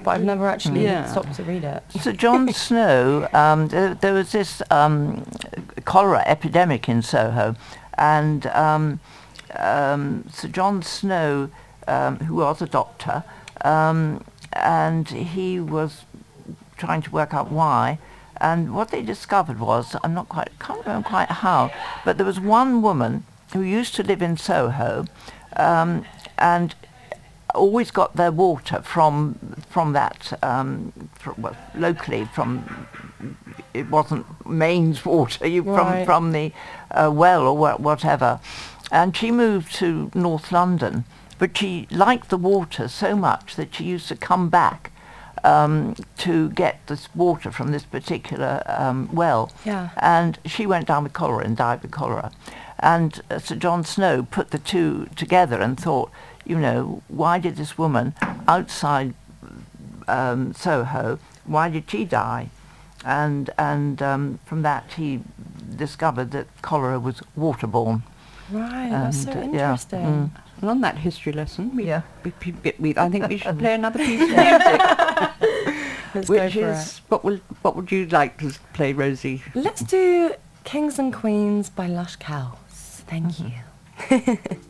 but I've never actually Yeah. stopped to read it. Sir John Snow, there was this cholera epidemic in Soho, and Sir John Snow, who was a doctor, and he was trying to work out why, and what they discovered was, can't remember quite how, but there was one woman who used to live in Soho, and always got their water from that locally from. It wasn't mains water, from the well or whatever, and she moved to North London, but she liked the water so much that she used to come back to get this water from this particular well. Yeah. And she went down with cholera and died with cholera. And Sir John Snow put the two together and thought, why did this woman outside Soho, why did she die? And from that he discovered that cholera was waterborne. Right, that's so And, interesting. And on that history lesson, Yeah. I think we should play another piece of music. Let's go Which for is, what would you like to play, Rosie? it. Let's do Kings and Queens by Lush Cows. Thank you.